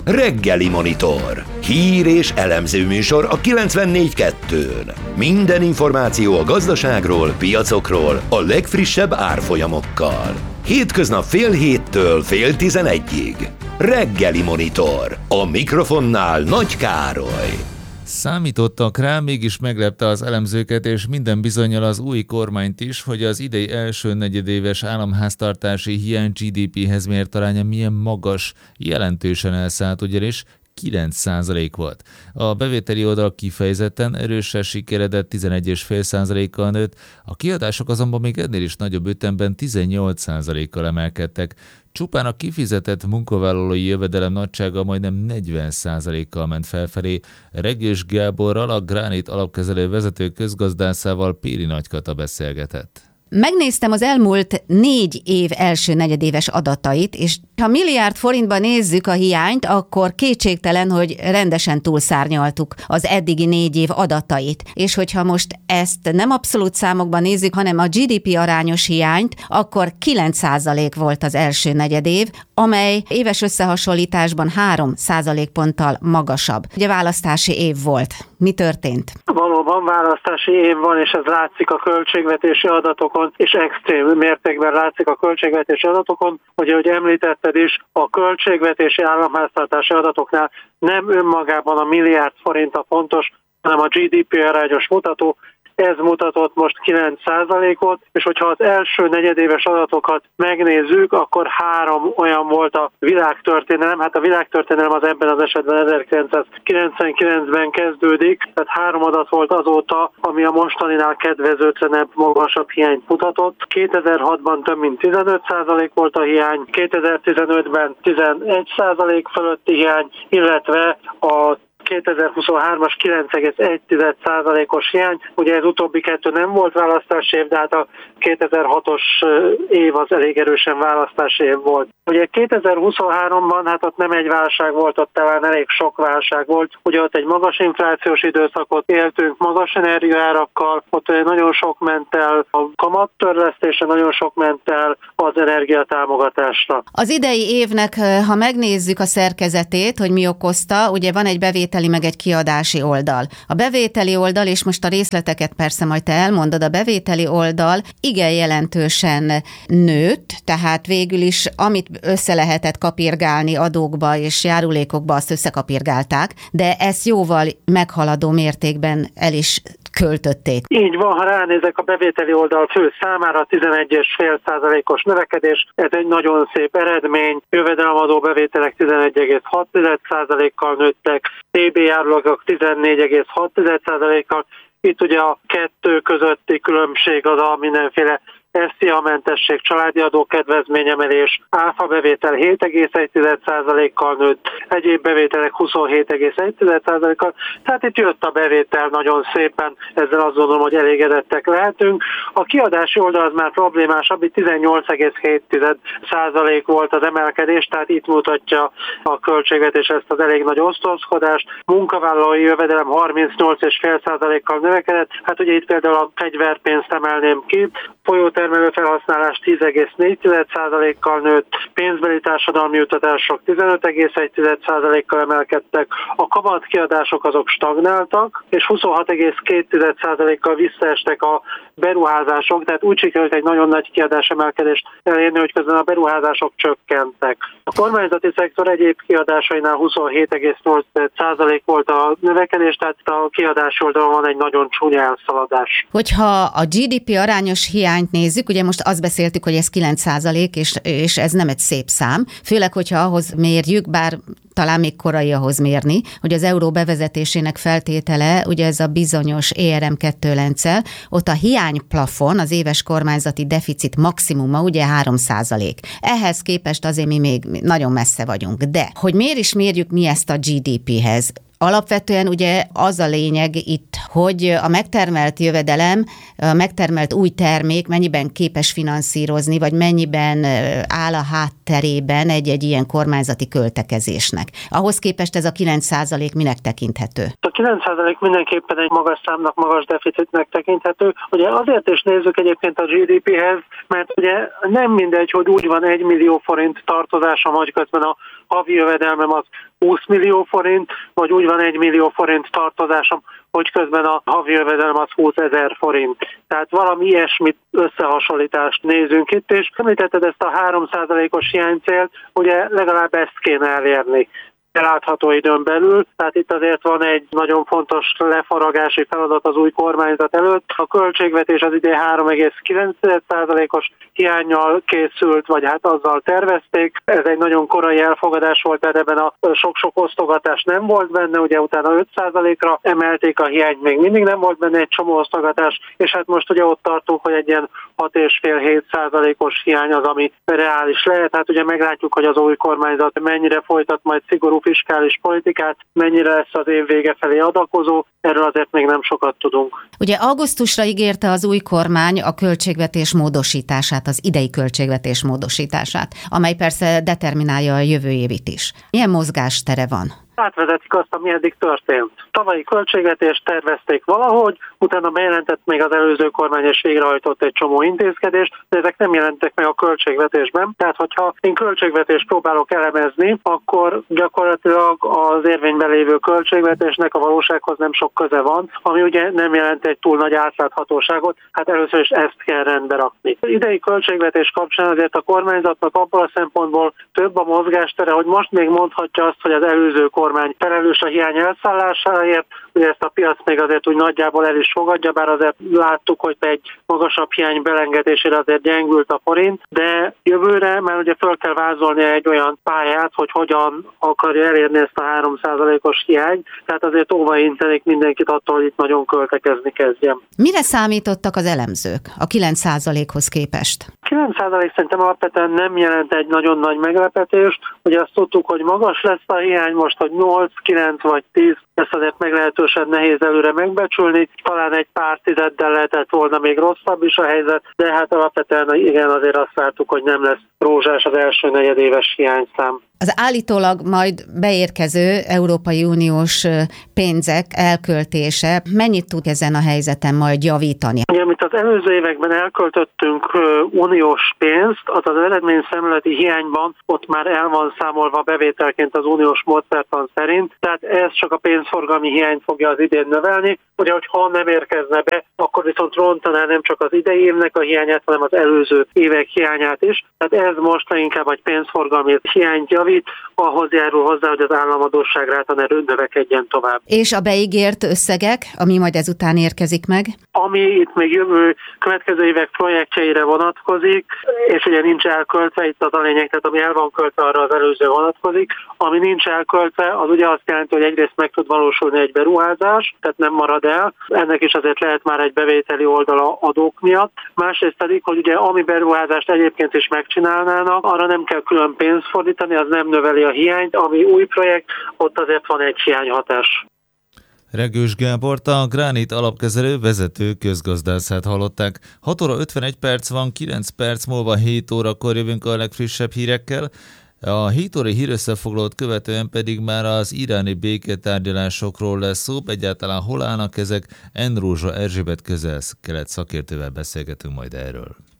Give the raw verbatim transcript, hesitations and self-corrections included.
Reggeli Monitor. Hír és elemző műsor a kilencvennégy kettőn. Minden információ a gazdaságról, piacokról, a legfrissebb árfolyamokkal. Hétköznap fél héttől fél tizenegyig. Reggeli Monitor. A mikrofonnál Nagy Károly. Számítottak rá, mégis meglepte az elemzőket, és minden bizonnyal az új kormányt is, hogy az idei első negyedéves államháztartási hiány gé dé péhez mért aránya milyen magas, jelentősen elszállt, ugyanis kilenc százalék volt. A bevételi oldal kifejezetten erősen sikeredett, tizenegy egész öt százalékkal nőtt, a kiadások azonban még ennél is nagyobb ütemben tizennyolc százalékkal emelkedtek. Csupán a kifizetett munkavállalói jövedelem nagysága majdnem negyven százalékkal ment felfelé. Regős Gáborral, a Gránit alapkezelő vezető közgazdászával Péri Nagykata beszélgetett. Megnéztem az elmúlt négy év első negyedéves adatait, és ha milliárd forintban nézzük a hiányt, akkor kétségtelen, hogy rendesen túlszárnyaltuk az eddigi négy év adatait. És hogyha most ezt nem abszolút számokban nézzük, hanem a gé dé pé arányos hiányt, akkor kilenc százalék volt az első negyedév, amely éves összehasonlításban három százalékponttal magasabb. Ugye választási év volt. Mi történt? Valóban választási év van, és ez látszik a költségvetési adatokon, és extrém mértékben látszik a költségvetési adatokon, hogy ahogy említetted is, a költségvetési államháztartási adatoknál nem önmagában a milliárd forint a fontos, hanem a gé dé pé arányos mutató. Ez mutatott most kilenc százalékot, és hogyha az első negyedéves adatokat megnézzük, akkor három olyan volt a világtörténelem. Hát a világtörténelem az ebben az esetben ezerkilencszázkilencvenkilencben kezdődik, tehát három adat volt azóta, ami a mostaninál kedvezőtlenebb, magasabb hiányt mutatott. kétezer-hatban több mint tizenöt százalék volt a hiány, kétezer-tizenötben tizenegy százalék fölötti hiány, illetve a kétezer-huszonhármas kilenc egész egy százalékos hiány. Ugye ez utóbbi kettő nem volt választási év, de hát a kétezer-hatos év az elég erősen választási év volt. Ugye kétezer-huszonháromban hát ott nem egy válság volt, ott talán elég sok válság volt. Ugye ott egy magas inflációs időszakot éltünk, magas energiaárakkal, ott nagyon sok ment el a kamattörlesztésre, nagyon sok ment el az energiatámogatásra. Az idei évnek, ha megnézzük a szerkezetét, hogy mi okozta, ugye van egy bevételi meg egy kiadási oldal. A bevételi oldal, és most a részleteket persze majd te elmondod, a bevételi oldal igen jelentősen nőtt, tehát végül is amit össze lehetett kapirgálni adókba és járulékokba, azt összekapirgálták, de ezt jóval meghaladó mértékben el is költötték. Így van, ha ránézek a bevételi oldal fő számára, tizenegy egész öt százalékos növekedés, ez egy nagyon szép eredmény, jövedelemadó bevételek tizenegy egész hat százalékkal nőttek, té bé járulagok tizennégy egész hat százalékkal, itt ugye a kettő közötti különbség az a mindenféle es zé á-mentesség, családi adókedvezményemelés, áfa bevétel hét egész egy százalékkal nőtt, egyéb bevételek huszonhét egész egy százalékkal, tehát itt jött a bevétel nagyon szépen, ezzel azt gondolom, hogy elégedettek lehetünk. A kiadási oldal az már problémásabb, itt tizennyolc egész hét százalék volt az emelkedés, tehát itt mutatja a költségvetés ezt az elég nagy osztozkodást. Munkavállalói jövedelem harmincnyolc egész öt százalékkal növekedett, hát ugye itt például a fegyverpénzt emelném ki, folyótermelő felhasználás tíz egész négy százalékkal nőtt, pénzbeli társadalmi jutatások tizenöt egész egy százalékkal emelkedtek, a kamatkiadások azok stagnáltak, és huszonhat egész két százalékkal visszaestek a beruházások, tehát úgy sikerült egy nagyon nagy kiadásemelkedést elérni, hogy közben a beruházások csökkentek. A kormányzati szektor egyéb kiadásainál huszonhét egész nyolc százalék volt a növekedés, tehát a kiadási oldalon van egy nagyon csúnya elszaladás. Hogyha a gé dé pé arányos hiányt nézzük, ugye most azt beszéltük, hogy ez kilenc százalék, és, és ez nem egy szép szám, főleg, hogyha ahhoz mérjük, bár talán még korai ahhoz mérni, hogy az euró bevezetésének feltétele, ugye ez a bizonyos é er em kettő lenccel, ott a hiányplafon, az éves kormányzati deficit maximuma, ugye három százalék. Ehhez képest azért mi még nagyon messze vagyunk. De, hogy miért is mérjük mi ezt a gé dé péhez? Alapvetően ugye az a lényeg itt, hogy a megtermelt jövedelem, a megtermelt új termék mennyiben képes finanszírozni, vagy mennyiben áll a hátterében egy-egy ilyen kormányzati költekezésnek. Ahhoz képest ez a kilenc százalék minek tekinthető? A kilenc százalék mindenképpen egy magas számnak, magas deficitnek tekinthető. Ugye azért is nézzük egyébként a gé dé péhez, mert ugye nem mindegy, hogy úgy van egy millió forint tartozása, vagy közben a havi jövedelmem az húsz millió forint, vagy úgy van egy millió forint tartozásom, hogy közben a havi jövedelem az húszezer forint. Tehát valami ilyesmit összehasonlítást nézünk itt, és említetted ezt a három százalékos hiánycélt, ugye legalább ezt kéne elérni belátható időn belül, tehát itt azért van egy nagyon fontos lefaragási feladat az új kormányzat előtt. A költségvetés az idén három egész kilenc százalékos hiánnyal készült, vagy hát azzal tervezték. Ez egy nagyon korai elfogadás volt, mert ebben a sok-sok osztogatás nem volt benne, ugye utána öt százalékra emelték a hiányt, még mindig nem volt benne egy csomó osztogatás, és hát most ugye ott tartunk, hogy egy ilyen hat egész öt-hét százalékos hiány az, ami reális lehet. Hát ugye meglátjuk, hogy az új kormányzat mennyire folytat majd szigorú fiskális politikát, mennyire lesz az év vége felé adakozó, erről azért még nem sokat tudunk. Ugye augusztusra ígérte az új kormány a költségvetés módosítását, az idei költségvetés módosítását, amely persze determinálja a jövő évit is. Milyen mozgástere van? Átvezetik azt, ami eddig történt. Tavalyi költségvetést tervezték valahogy, utána bejelentett még az előző kormány és végrehajtott egy csomó intézkedést, de ezek nem jelentek meg a költségvetésben. Tehát, hogyha én költségvetést próbálok elemezni, akkor gyakorlatilag az érvényben lévő költségvetésnek a valósághoz nem sok köze van, ami ugye nem jelent egy túl nagy átláthatóságot, hát először is ezt kell rendbe rakni. Az idei költségvetés kapcsán azért a kormányzatnak abból a szempontból több a mozgástere, hogy most még mondhatja azt, hogy az előző kormány felelős a hiány elszállásáért, ugye ezt a piac még azért úgy nagyjából el is fogadja, bár azért láttuk, hogy egy magasabb hiány belengedésére azért gyengült a forint, de jövőre már ugye föl kell vázolni egy olyan pályát, hogy hogyan akarja elérni ezt a három százalékos hiányt, tehát azért óvaintenék mindenkit attól, hogy itt nagyon költekezni kezdjen. Mire számítottak az elemzők a kilenc százalékhoz képest? kilenc százalék szerintem alapvetően nem jelent egy nagyon nagy meglepetést. Ugye azt tudtuk, hogy magas lesz a hiány, most, hogy nyolc, kilenc vagy tíz, ezt azért meglehetősen nehéz előre megbecsülni. Talán egy pár tizeddel lehetett volna még rosszabb is a helyzet, de hát alapvetően igen, azért azt vártuk, hogy nem lesz rózsás az első negyedéves hiányszám. Az állítólag majd beérkező Európai Uniós pénzek elköltése mennyit tud ezen a helyzeten majd javítani? Ugye, amit az előző években elköltöttünk uniós pénzt, az az eredményszemléleti hiányban ott már el van számolva bevételként az uniós módszertan szerint, tehát ez csak a pénzforgalmi hiányt fogja az idén növelni. Ugye, hogyha nem érkezne be, akkor viszont rontaná nem csak az idei évnek a hiányát, hanem az előző évek hiányát is. Tehát ez most leginkább egy pénzforgalmi hiányt javít, ahhoz járul hozzá, hogy az államadósságráta ne növekedjen tovább. És a beígért összegek, ami majd ezután érkezik meg? Ami itt még jövő következő évek projektjeire vonatkozik, és ugye nincs elköltve, itt az a lényeg, tehát ami el van költve, arra az előző vonatkozik. Ami nincs elköltve, az ugye azt jelenti, hogy egyrészt meg tud valósulni egy beruházás, tehát nem marad el. Ennek is azért lehet már egy bevételi oldala adók miatt. Másrészt pedig, hogy ugye ami beruházást egyébként is megcsinálnának, arra nem kell külön pénzt fordítani, az nem növeli a hiányt. Ami új projekt, ott azért van egy hiányhatás. Regős Gábort, a Gránit alapkezelő vezető közgazdászát hallották. hat óra ötvenegy perc van, kilenc perc múlva hét órakor jövünk a legfrissebb hírekkel. A hét órai hírösszefoglalót követően pedig már az iráni béketárgyalásokról lesz szó, egyáltalán hol állnak ezek. N. Rózsa Erzsébet közel-kelet szakértővel beszélgetünk majd erről.